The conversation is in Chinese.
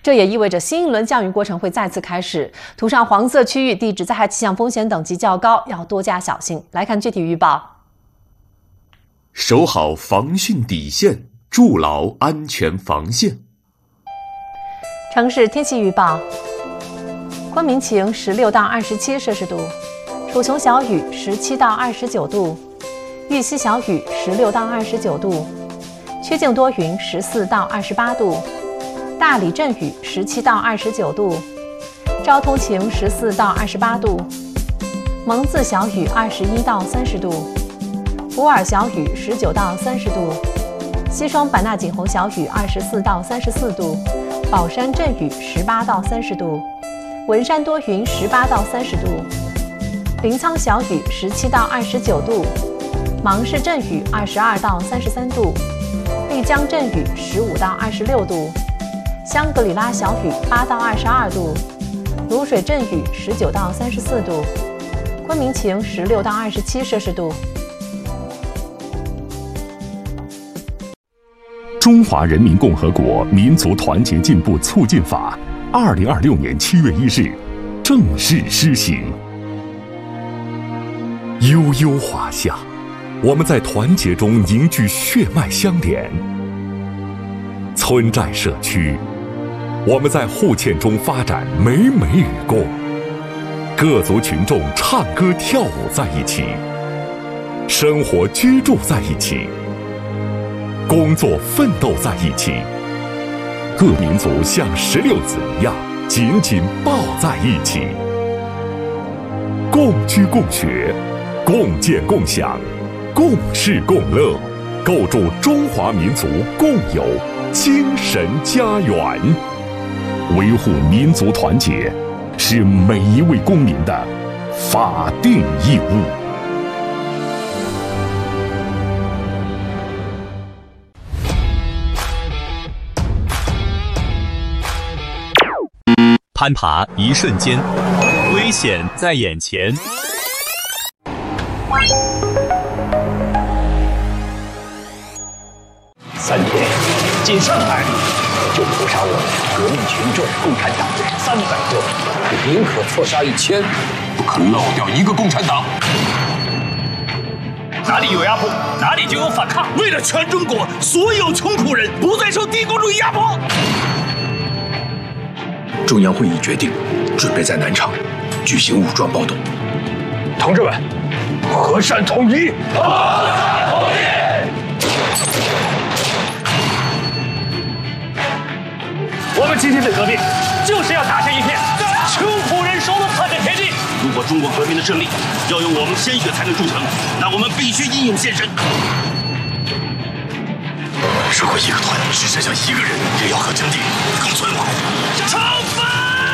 这也意味着新一轮降雨过程会再次开始。图上黄色区域地质灾害气象风险等级较高，要多加小心。来看具体预报。 守好防汛底线，筑牢安全防线。 城市天气预报：昆明晴，16到27摄氏度；楚雄小雨，17到29度；玉溪小雨，16到29度；曲靖多云，14到28度；大理阵雨，17到29度；昭通晴，14到28度；蒙自小雨，21到30度；普洱小雨，19到30度；西双版纳景洪小雨，24到34度；宝山阵雨18到30度；文山多云18到30度；临沧小雨17到29度；芒市阵雨22到33度；丽江阵雨15到26度；香格里拉小雨8到22度；卤水阵雨19到34度；昆明晴16到27摄氏度。 中华人民共和国民族团结进步促进法2026年7月1日正式施行。悠悠华夏，我们在团结中凝聚血脉相连；村寨社区，我们在互嵌中发展美美与共。各族群众唱歌跳舞在一起，生活居住在一起，工作奋斗在一起，各民族像石榴籽一样紧紧抱在一起，共居共学，共建共享，共事共乐，构筑中华民族共有精神家园。维护民族团结是每一位公民的法定义务。 攀爬一瞬间，危险在眼前。 3天进上海，就屠杀我们革命群众共产党300多，宁可错杀1000，不可漏掉一个共产党。 哪里有压迫，哪里就有反抗。为了全中国所有穷苦人不再受帝国主义压迫。 中央会议决定，准备在南昌举行武装暴动。同志们，和善统一！和善统一！ 我们今天的革命，就是要打下一片穷苦人手都盼的田地。如果中国革命的胜利要用我们鲜血才能铸成，那我们必须英勇献身。如果一个团只剩下一个人，也要和阵地共存亡。上场！